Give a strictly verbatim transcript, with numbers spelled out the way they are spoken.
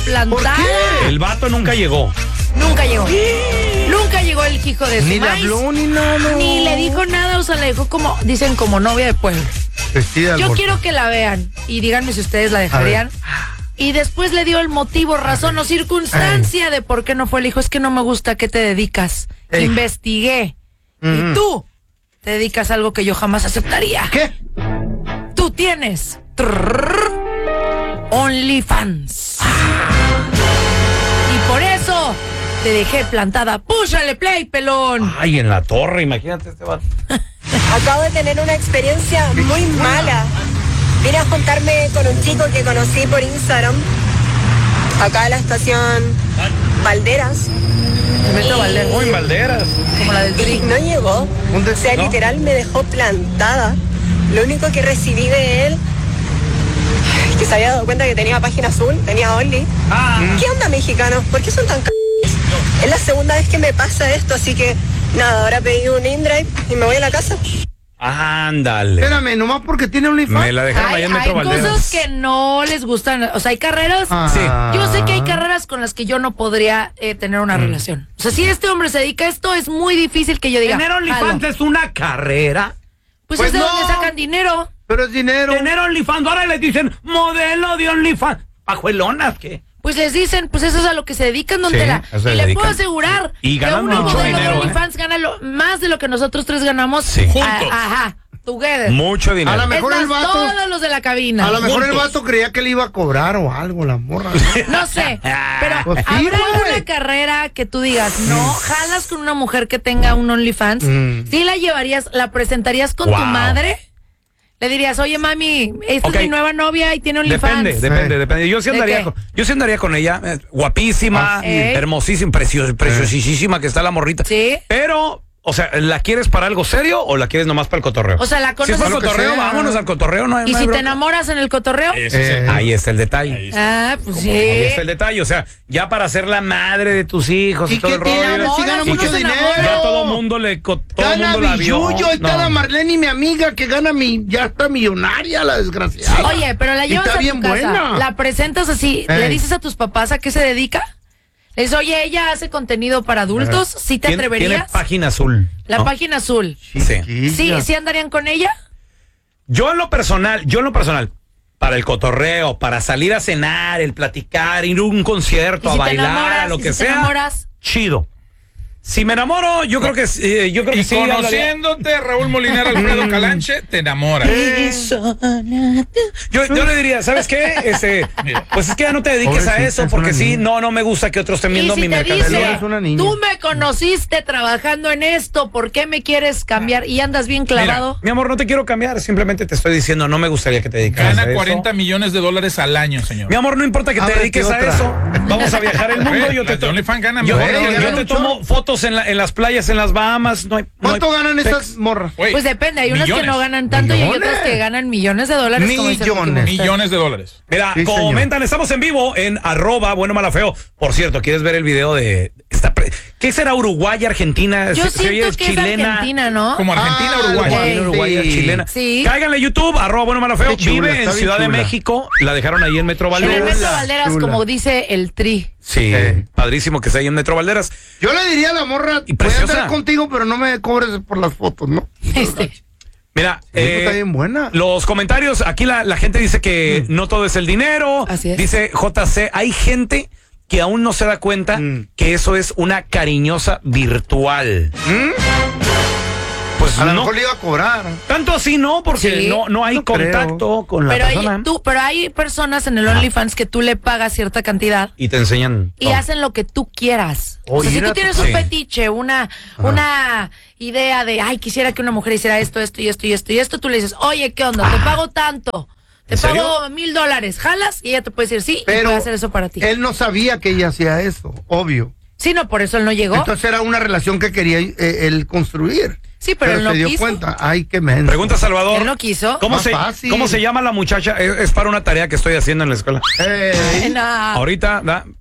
plantada. ¿Por qué? El vato nunca llegó. Nunca llegó. Nunca llegó el hijo de su Ni le maíz, habló ni nada. ni le dijo nada, o sea, le dejó como, dicen, como novia de pueblo. Vestida Yo al quiero que la vean y díganme si ustedes la dejarían. Y después le dio el motivo, razón o circunstancia de por qué no fue el hijo. Es que no me gusta, ¿qué te dedicas? Ey. Investigué. Mm. Y tú te dedicas a algo que yo jamás aceptaría. ¿Qué? Tú tienes trrr, OnlyFans. Y por eso te dejé plantada. ¡Púchale play, pelón! Ay, en la torre, imagínate este vato. Acabo de tener una experiencia muy mala. Vine a juntarme con un chico que conocí por Instagram, acá en la estación Valderas. El Metro Valderas. Uy, Valderas. Como la del Y Tri. no llegó. ¿Dónde? O sea, ¿No? literal me dejó plantada. Lo único que recibí de él, que se había dado cuenta que tenía página azul, tenía Only. Ah. ¿Qué onda, mexicanos? ¿Por qué son tan c***? Es la segunda vez que me pasa esto, así que nada, ahora pedí un InDrive y me voy a la casa. Ándale. Espérame, nomás porque tiene un OnlyFans. Me la dejaron Hay, ahí en hay Metro Valderas. cosas que no les gustan. O sea, hay carreras. Ah. Yo sé que hay carreras con las que yo no podría eh, tener una relación. O sea, si este hombre se dedica a esto, es muy difícil que yo diga. Tener OnlyFans "Jalo". es una carrera. Pues, Pues es de no. donde sacan dinero. Pero es dinero. Tener OnlyFans, ahora les dicen modelo de OnlyFans. ¿Pajuelonas qué? Pues les dicen, pues eso es a lo que se dedican, don Sí, Tela. a eso se Y le dedican. puedo asegurar Y que ganan una mucho modelo de dinero, ¿eh? OnlyFans gana lo- más de lo que nosotros tres ganamos. Sí. A- Juntos. ajá, together. Mucho dinero. A la Es mejor más, el vato- todos los de la cabina. A lo mejor el Juntos. vato creía que le iba a cobrar o algo, la morra. No sé, pero Pues sí, ¿habrá güey. alguna carrera que tú digas, no, jalas con una mujer que tenga un OnlyFans? Mm. ¿Sí la llevarías, la presentarías con Wow. tu madre? Le dirías, oye, mami, esta Ok. es mi nueva novia y tiene OnlyFans. Depende, depende, Eh. depende. Yo sí ¿De andaría qué? con, yo sí andaría con ella, eh, guapísima, Ah, ¿eh? hermosísima, precios, preciosísima que está la morrita. Sí. Pero, o sea, ¿la quieres para algo serio o la quieres nomás para el cotorreo? O sea, la si es conoces. para el Lo que cotorreo, sea. vámonos al cotorreo, no hay ¿Y no hay si te bronca. enamoras en el cotorreo? Ese es el- Eh. Ahí está el detalle. Ahí está. Ah, pues Ahí sí. está el detalle, o sea, ya para ser la madre de tus hijos y, ¿Y todo qué el rollo. tiene? Si gana Sí, mucho que se dinero. enamora. Ya todo mundo le co- todo el Gana mundo la vio. billuyo y No. cada Marlene y mi amiga que gana mi, ya está millonaria la desgraciada. Oye, pero la Y llevas está a tu bien casa, buena. la presentas así, Ey. le dices a tus papás a qué se dedica. Le dices, oye, ella hace contenido para adultos, ¿sí te Tiene- atreverías? Tiene página azul. La ¿no? página azul. Sí. ¿Sí, sí andarían con ella? Yo en lo personal, yo en lo personal, para el cotorreo, para salir a cenar, el platicar, ir a un concierto, ¿Y a si te bailar, enamoras? a lo ¿Y que si te sea, enamoras? chido. Si me enamoro, yo creo que eh, yo creo que Y sí. andaría- conociéndote, Raúl Molina, Alfredo Calanche, te enamoras. Yo, yo le diría, ¿sabes qué? Este, pues es que ya no te dediques a Pobrecita, eso, es porque una sí, niña. no, no me gusta que otros estén Y viendo si mi te mercancía. dice, Es una niña. tú me conociste trabajando en esto, ¿por qué me quieres cambiar? Y andas bien clavado. Mi amor, no te quiero cambiar, simplemente te estoy diciendo, no me gustaría que te dedicaras a Gana eso. cuarenta millones de dólares al año, señor. Mi amor, no importa que te Ábrete dediques a otra. eso. Vamos a viajar el mundo. Yo te, Las de to- OnlyFans ganan yo, mejor, yo- ¿no? yo ganan te un tomo chorro. fotos en, la- en las playas, en las Bahamas. No hay, no ¿Cuánto hay ganan sex. esas morras? Güey, Pues depende, hay unas que millones. no ganan tanto y hay Millones. otras que ganan millones de dólares. como dice Ricky Millones. Monster. Millones de dólares. Mira, Sí, comentan, estamos en vivo en arroba bueno mala feo. Por cierto, ¿quieres ver el video de esta pre- ¿qué será Uruguay, Argentina? Yo Se- se oye siento que es chilena. Argentina, ¿no? Como Argentina, Ah, Uruguay. Ey. Argentina, Uruguay, Sí. chilena. Sí. Cáiganle a YouTube, arroba bueno mala feo. Qué chula, Vive está en bien Ciudad de chula. México. La dejaron ahí en Metro En el Valderas. Metro Chula, Valderas, chula. como dice el Tri. Sí, Eh. padrísimo que está ahí en Metro Valderas. Yo le diría a la morra, Y voy a preciosa. andar contigo, pero no me cobres por las fotos, ¿no? Este. Mira, Sí, pues, eh, está bien buena. los comentarios, aquí la, la gente dice que no todo es el dinero. Así es. Dice J C, hay gente que aún no se da cuenta Mm. que eso es una cariñosa virtual. Pues A lo no, mejor le iba a cobrar. tanto así no, porque Sí. no, no hay No creo. contacto con la Pero hay, persona. tú, pero hay personas en el OnlyFans que tú le pagas cierta cantidad Y te enseñan. y todo. hacen lo que tú quieras. Oh, o sea, si mira tú tienes tú. un Sí. fetiche, una, una idea de, ay, quisiera que una mujer hiciera esto, esto y esto y esto y esto, tú le dices, oye, ¿qué onda? Te pago tanto. Te ¿En serio? pago mil dólares. ¿Jalas? Y ella te puede decir sí y Pero puede hacer eso para ti. él no sabía que ella hacía eso, obvio. Sí, no, por eso él no llegó. Entonces era una relación que quería eh, él construir. Sí, pero él no se dio quiso. cuenta. Ay, qué menso. Pregunta Salvador. Él no quiso. ¿Cómo Más se, fácil. ¿Cómo se llama la muchacha? Es, es para una tarea que estoy haciendo en la escuela. Ey. No. Ahorita, da,